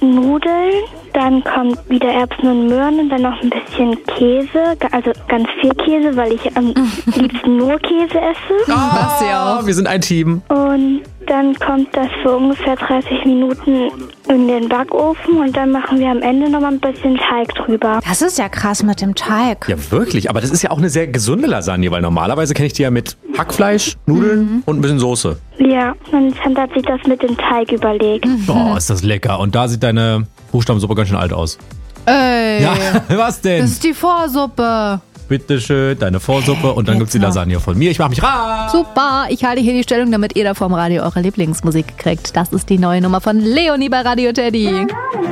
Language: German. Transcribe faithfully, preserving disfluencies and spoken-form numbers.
Nudeln, dann kommt wieder Erbsen und Möhren und dann noch ein bisschen Käse, also ganz viel Käse, weil ich am liebsten nur Käse esse. Was ja auch. Wir sind ein Team. Und dann kommt das für ungefähr dreißig Minuten in den Backofen und dann machen wir am Ende noch mal ein bisschen Teig drüber. Das ist ja krass mit dem Teig. Ja, wirklich. Aber das ist ja auch eine sehr gesunde Lasagne, weil normalerweise kenne ich die ja mit Hackfleisch, Nudeln mhm. und ein bisschen Soße. Ja, und Tante hat sich das mit dem Teig überlegt. Mhm. Oh, ist das lecker. Und da sieht deine Buchstabensuppe ganz schön alt aus. Ey. Ja, was denn? Das ist die Vorsuppe. Bitteschön, deine Vorsuppe und dann gibt's die Lasagne von mir. Ich mach mich ran. Super, ich halte hier die Stellung, damit ihr da vom Radio eure Lieblingsmusik kriegt. Das ist die neue Nummer von Leonie bei Radio Teddy.